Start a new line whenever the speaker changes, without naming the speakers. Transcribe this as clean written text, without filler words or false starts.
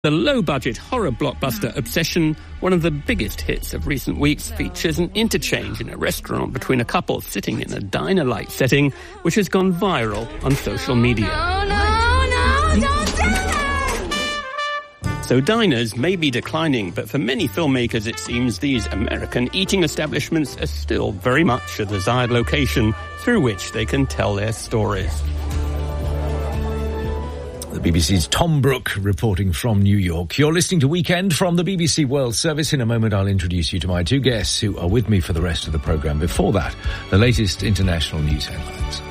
The low-budget horror blockbuster Obsession, one of the biggest hits of recent weeks, features an interchange in a restaurant between a couple sitting in a diner-like setting, which has gone viral on social media.
No, don't do that!
So diners may be declining, but for many filmmakers it seems these American eating establishments are still very much a desired location through which they can tell their stories.
The BBC's Tom Brooke reporting from New York. You're listening to Weekend from the BBC World Service. In a moment, I'll introduce you to my two guests who are with me for the rest of the programme. Before that, the latest international news headlines.